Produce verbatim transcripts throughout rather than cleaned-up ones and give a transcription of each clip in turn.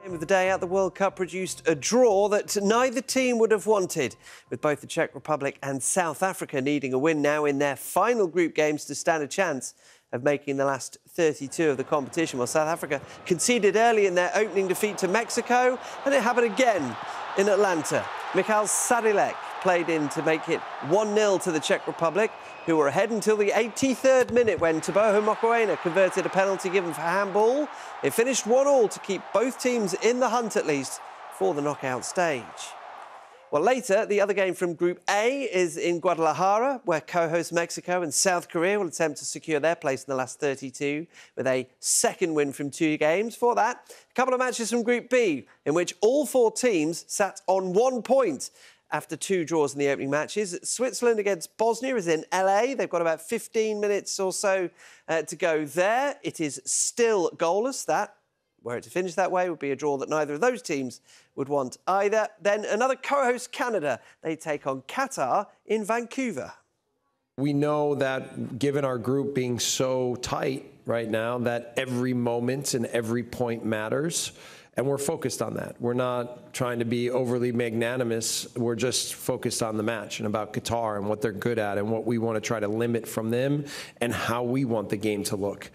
Game of the day at the World Cup produced a draw that neither team would have wanted, with both the Czech Republic and South Africa needing a win now in their final group games to stand a chance of making the last thirty-two of the competition. Well, South Africa conceded early in their opening defeat to Mexico, and it happened again in Atlanta. Michal Sadilek played in to make it one nil to the Czech Republic, who were ahead until the eighty-third minute when Teboho Mokoena converted a penalty given for handball. It finished one all to keep both teams in the hunt, at least, for the knockout stage. Well, later, the other game from Group A is in Guadalajara, where co-host Mexico and South Korea will attempt to secure their place in the last thirty-two with a second win from two games. For that, a couple of matches from Group B, in which all four teams sat on one point after two draws in the opening matches. Switzerland against Bosnia is in L A. They've got about fifteen minutes or so uh, to go there. It is still goalless. That, were it to finish that way, would be a draw that neither of those teams would want either. Then another co-host, Canada. They take on Qatar in Vancouver. We know that given our group being so tight right now, that every moment and every point matters. And we're focused on that. We're not trying to be overly magnanimous. We're just focused on the match and about Qatar and what they're good at and what we want to try to limit from them and how we want the game to look.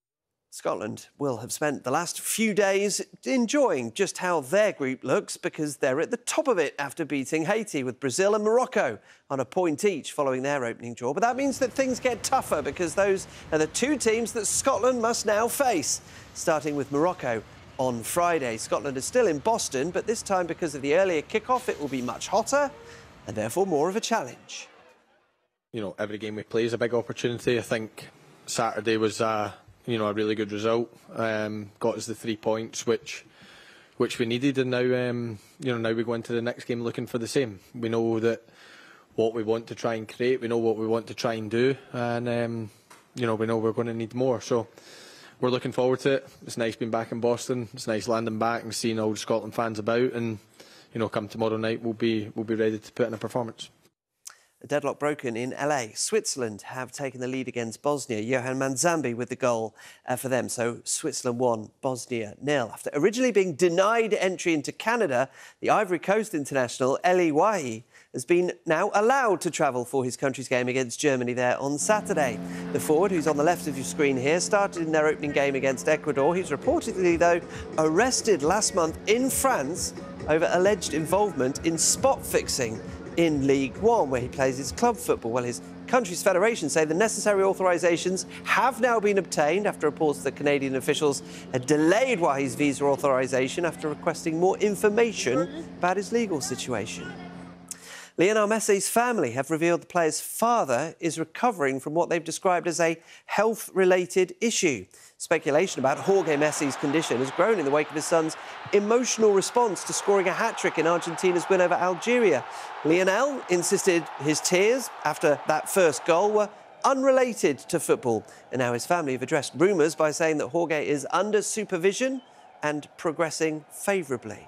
Scotland will have spent the last few days enjoying just how their group looks, because they're at the top of it after beating Haiti, with Brazil and Morocco on a point each following their opening draw. But that means that things get tougher, because those are the two teams that Scotland must now face, starting with Morocco on Friday. Scotland is still in Boston, but this time, because of the earlier kickoff, it will be much hotter and therefore more of a challenge. You know, every game we play is a big opportunity. I think Saturday was uh, you know, a really good result. Um, got us the three points, which which we needed, and now um, you know now we go into the next game looking for the same. We know that what we want to try and create, we know what we want to try and do, and um, you know we know we're going to need more. So we're looking forward to it. It's nice being back in Boston. It's nice landing back and seeing all the Scotland fans about. And you know, come tomorrow night, we'll be we'll be ready to put in a performance. A deadlock broken in L A. Switzerland have taken the lead against Bosnia. Johan Manzambi with the goal uh, for them. So Switzerland won, Bosnia nil. After originally being denied entry into Canada, the Ivory Coast international Eli Wahi has been now allowed to travel for his country's game against Germany there on Saturday. The forward, who's on the left of your screen here, started in their opening game against Ecuador. He's reportedly, though, arrested last month in France over alleged involvement in spot fixing in League One, where he plays his club football. Well, his country's federation say the necessary authorisations have now been obtained after reports that Canadian officials had delayed Wahi's visa authorisation after requesting more information about his legal situation. Lionel Messi's family have revealed the player's father is recovering from what they've described as a health-related issue. Speculation about Jorge Messi's condition has grown in the wake of his son's emotional response to scoring a hat-trick in Argentina's win over Algeria. Lionel insisted his tears after that first goal were unrelated to football, and now his family have addressed rumours by saying that Jorge is under supervision and progressing favourably.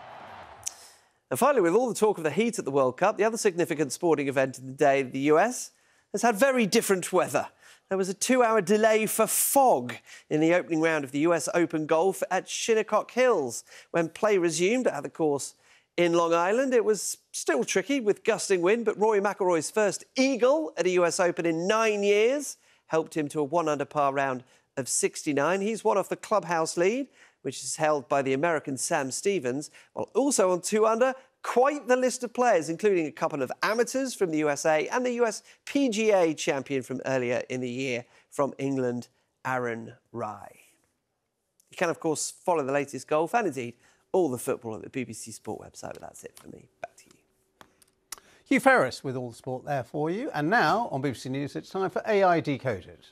And finally, with all the talk of the heat at the World Cup, the other significant sporting event of the day, the U S, has had very different weather. There was a two-hour delay for fog in the opening round of the U S Open Golf at Shinnecock Hills. When play resumed at the course in Long Island, it was still tricky with gusting wind, but Rory McIlroy's first eagle at a U S Open in nine years helped him to a one-under par round of sixty-nine. He's one off the clubhouse lead, which is held by the American Sam Stevens, while also on two under, quite the list of players, including a couple of amateurs from the U S A and the U S P G A champion from earlier in the year from England, Aaron Rai. You can, of course, follow the latest golf and, indeed, all the football at the B B C Sport website, but that's it for me. Back to you. Hugh Ferris with all the sport there for you. And now, on B B C News, it's time for A I Decoded.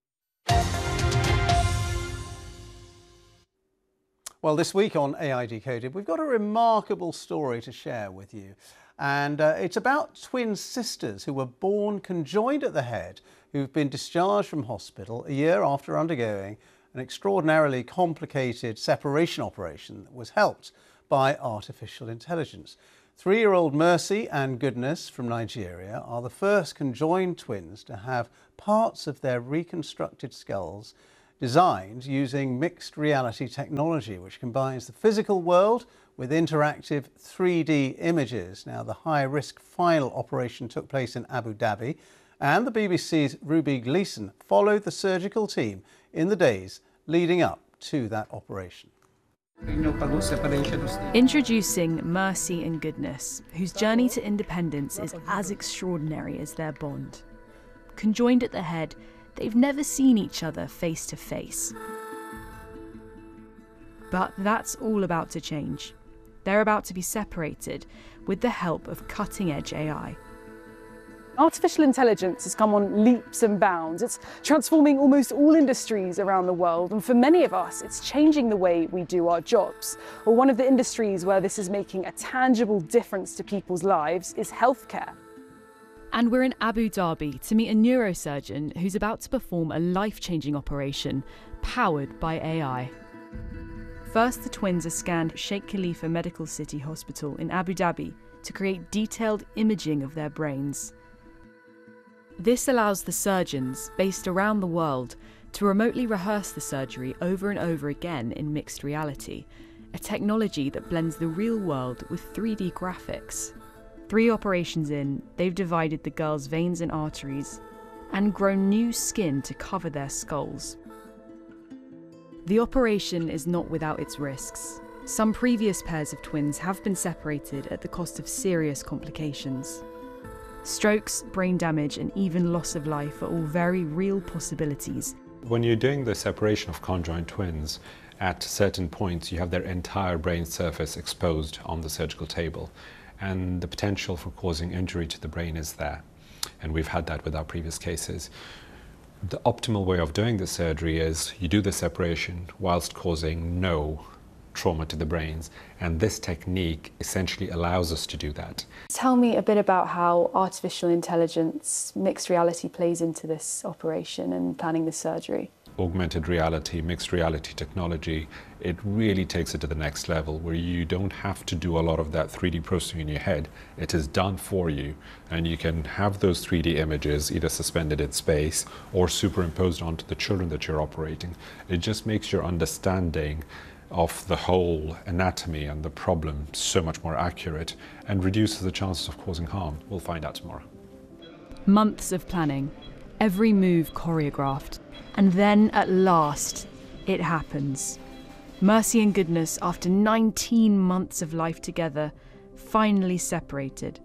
Well, this week on A I Decoded, we've got a remarkable story to share with you. And uh, it's about twin sisters who were born conjoined at the head, who've been discharged from hospital a year after undergoing an extraordinarily complicated separation operation that was helped by artificial intelligence. Three-year-old Mercy and Goodness from Nigeria are the first conjoined twins to have parts of their reconstructed skulls designed using mixed reality technology, which combines the physical world with interactive three D images. Now, the high-risk final operation took place in Abu Dhabi, and the B B C's Ruby Gleason followed the surgical team in the days leading up to that operation. Introducing Mercy and Goodness, whose journey to independence is as extraordinary as their bond. Conjoined at the head, they've never seen each other face to face. But that's all about to change. They're about to be separated with the help of cutting-edge A I. Artificial intelligence has come on leaps and bounds. It's transforming almost all industries around the world, and for many of us, it's changing the way we do our jobs. Well, one of the industries where this is making a tangible difference to people's lives is healthcare. And we're in Abu Dhabi to meet a neurosurgeon who's about to perform a life-changing operation powered by A I. First, the twins are scanned at Sheikh Khalifa Medical City Hospital in Abu Dhabi to create detailed imaging of their brains. This allows the surgeons, based around the world, to remotely rehearse the surgery over and over again in mixed reality, a technology that blends the real world with three D graphics. Three operations in, they've divided the girls' veins and arteries and grown new skin to cover their skulls. The operation is not without its risks. Some previous pairs of twins have been separated at the cost of serious complications. Strokes, brain damage, and even loss of life are all very real possibilities. When you're doing the separation of conjoined twins, at certain points you have their entire brain surface exposed on the surgical table, and the potential for causing injury to the brain is there. And we've had that with our previous cases. The optimal way of doing the surgery is you do the separation whilst causing no trauma to the brains, and this technique essentially allows us to do that. Tell me a bit about how artificial intelligence, mixed reality plays into this operation and planning the surgery. Augmented reality, mixed reality technology, it really takes it to the next level where you don't have to do a lot of that three D processing in your head. It is done for you, and you can have those three D images either suspended in space or superimposed onto the children that you're operating. It just makes your understanding of the whole anatomy and the problem so much more accurate and reduces the chances of causing harm. We'll find out tomorrow. Months of planning, every move choreographed, and then at last, it happens. Mercy and Goodness, after nineteen months of life together, finally separated.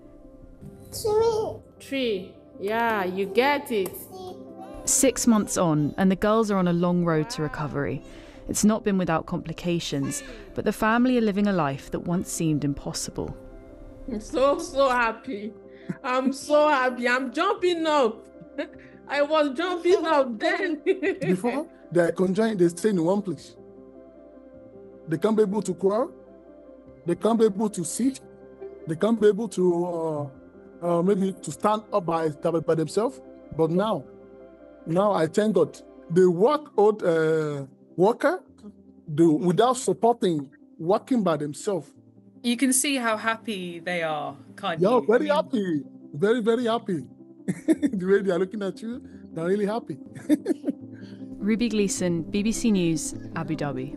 Three. Yeah, you get it. Six months on, and the girls are on a long road to recovery. It's not been without complications, but the family are living a life that once seemed impossible. I'm so, so happy. I'm so happy. I'm jumping up. I was jumping up then. Before, they are conjoined, they stay in one place. They can't be able to crawl. They can't be able to sit. They can't be able to uh, uh, maybe to stand up by, by themselves. But now, now I thank God. They walk out, uh, walker, do without supporting, walking by themselves. You can see how happy they are, can't you? Yeah, very I mean... happy. Very, very happy. The way they are looking at you, they're really happy. Ruby Gleason, B B C News, Abu Dhabi.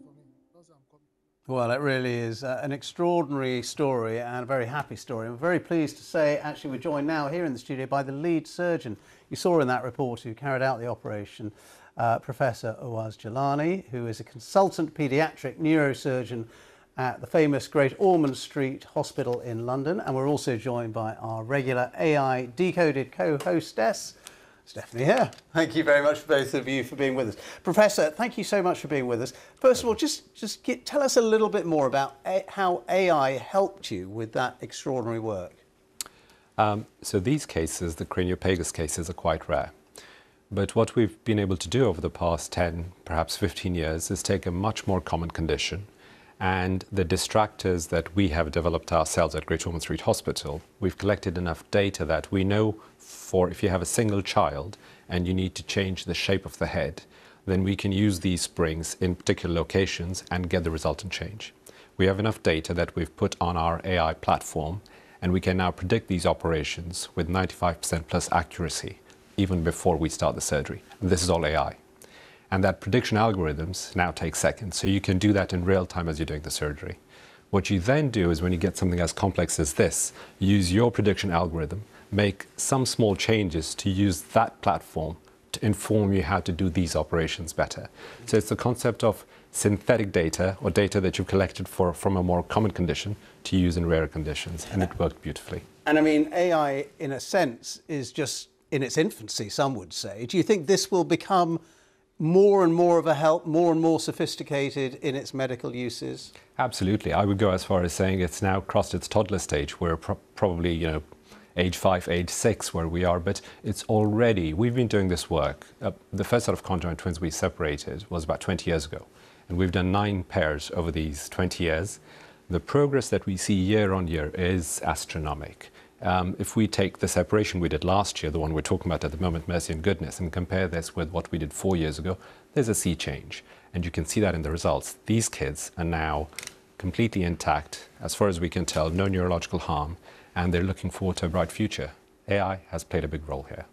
Well, it really is uh, an extraordinary story and a very happy story. I'm very pleased to say, actually, we're joined now here in the studio by the lead surgeon you saw in that report who carried out the operation, uh, Professor Awaz Jalani, who is a consultant paediatric neurosurgeon at the famous Great Ormond Street Hospital in London. And we're also joined by our regular A I Decoded co-hostess, Stephanie Hare. Thank you very much, both of you, for being with us. Professor, thank you so much for being with us. First of all, just, just get, tell us a little bit more about a, how A I helped you with that extraordinary work. Um, so these cases, the craniopagus cases, are quite rare. But what we've been able to do over the past ten, perhaps fifteen years is take a much more common condition, and the distractors that we have developed ourselves at Great Ormond Street Hospital, we've collected enough data that we know for if you have a single child and you need to change the shape of the head, then we can use these springs in particular locations and get the resultant change. We have enough data that we've put on our A I platform, and we can now predict these operations with ninety-five percent plus accuracy, even before we start the surgery. And this is all A I. And that prediction algorithms now take seconds. So you can do that in real time as you're doing the surgery. What you then do is when you get something as complex as this, use your prediction algorithm, make some small changes to use that platform to inform you how to do these operations better. So it's the concept of synthetic data or data that you've collected for, from a more common condition to use in rarer conditions, and it worked beautifully. And I mean, A I, in a sense, is just in its infancy, some would say. Do you think this will become more and more of a help, more and more sophisticated in its medical uses? Absolutely. I would go as far as saying it's now crossed its toddler stage. We're pro probably, you know, age five, age six where we are, but it's already, we've been doing this work. Uh, the first set of conjoined twins we separated was about twenty years ago, and we've done nine pairs over these twenty years. The progress that we see year on year is astronomical. Um, if we take the separation we did last year, the one we're talking about at the moment, Mercy and Goodness, and compare this with what we did four years ago, there's a sea change. And you can see that in the results. These kids are now completely intact, as far as we can tell, no neurological harm, and they're looking forward to a bright future. A I has played a big role here.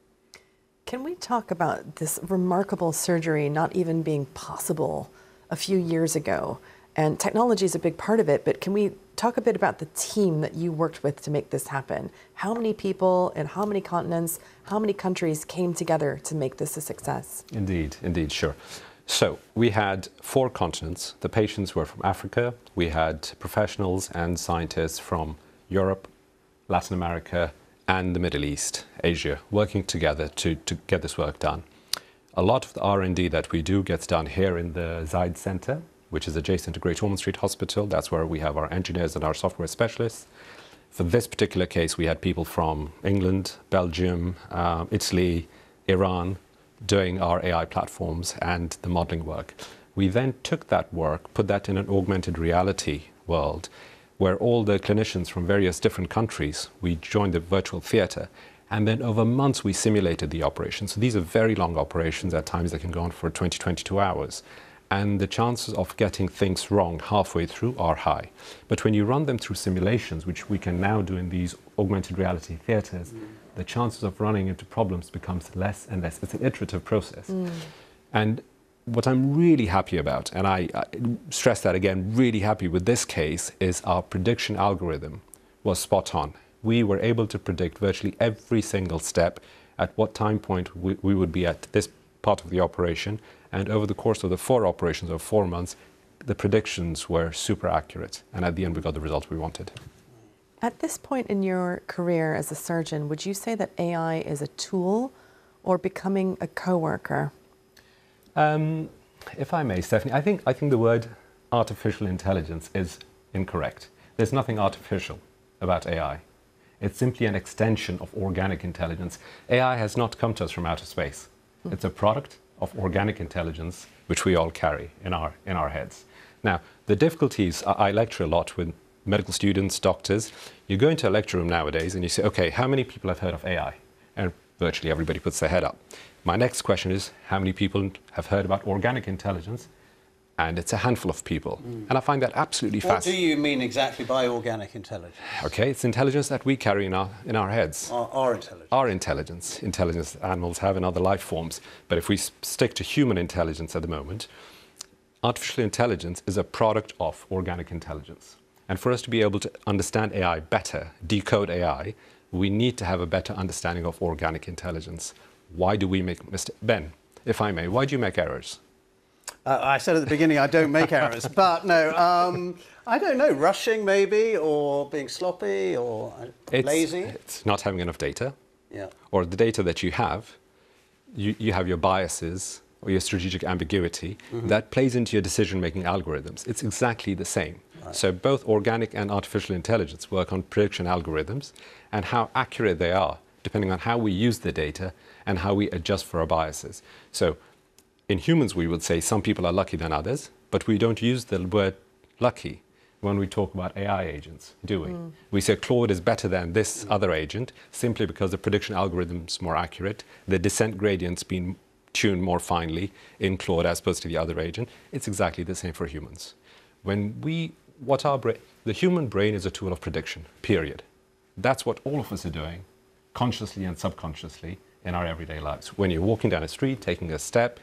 Can we talk about this remarkable surgery not even being possible a few years ago? And technology is a big part of it, but can we talk a bit about the team that you worked with to make this happen? How many people in how many continents, how many countries came together to make this a success? Indeed, indeed, sure. So we had four continents. The patients were from Africa. We had professionals and scientists from Europe, Latin America, and the Middle East, Asia, working together to, to get this work done. A lot of the R and D that we do gets done here in the Zayed Center, which is adjacent to Great Ormond Street Hospital. That's where we have our engineers and our software specialists. For this particular case, we had people from England, Belgium, um, Italy, Iran, doing our A I platforms and the modeling work. We then took that work, put that in an augmented reality world, where all the clinicians from various different countries, we joined the virtual theatre, and then over months we simulated the operation. So these are very long operations, at times they can go on for twenty, twenty-two hours. And the chances of getting things wrong halfway through are high. But when you run them through simulations, which we can now do in these augmented reality theatres, mm. the chances of running into problems becomes less and less. It's an iterative process. Mm. And what I'm really happy about, and I, I stress that again, really happy with this case, is our prediction algorithm was spot on. We were able to predict virtually every single step at what time point we, we would be at this part of the operation. And over the course of the four operations of four months, the predictions were super accurate. And at the end, we got the result we wanted. At this point in your career as a surgeon, would you say that A I is a tool or becoming a coworker? Um, if I may, Stephanie, I think, I think the word artificial intelligence is incorrect. There's nothing artificial about A I. It's simply an extension of organic intelligence. A I has not come to us from outer space. Mm. It's a product of organic intelligence, which we all carry in our, in our heads. Now, the difficulties, I, I lecture a lot with medical students, doctors. You go into a lecture room nowadays and you say, okay, how many people have heard of A I? And virtually everybody puts their head up. My next question is, how many people have heard about organic intelligence? And it's a handful of people. Mm. And I find that absolutely fascinating. What do you mean exactly by organic intelligence? Okay, it's intelligence that we carry in our, in our heads. Our, our intelligence. Our intelligence. Intelligence that animals have in other life forms. But if we stick to human intelligence at the moment, artificial intelligence is a product of organic intelligence. And for us to be able to understand A I better, decode A I, we need to have a better understanding of organic intelligence. Why do we make mistakes? Ben, if I may, why do you make errors? Uh, I said at the beginning I don't make errors, but no, um, I don't know, rushing maybe, or being sloppy, or it's, lazy? It's not having enough data. Yeah. Or the data that you have, you, you have your biases or your strategic ambiguity, mm-hmm. that plays into your decision-making algorithms. It's exactly the same. Right. So both organic and artificial intelligence work on prediction algorithms, and how accurate they are, depending on how we use the data and how we adjust for our biases. So in humans, we would say some people are lucky than others, but we don't use the word lucky when we talk about A I agents, do we? Mm. We say Claude is better than this mm. other agent simply because the prediction algorithm's more accurate, the descent gradient's been tuned more finely in Claude as opposed to the other agent. It's exactly the same for humans. When we, what our brain, the human brain is a tool of prediction, period. That's what all of us are doing, consciously and subconsciously, in our everyday lives. When you're walking down a street, taking a step,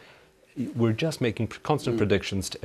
we're just making constant mm. predictions to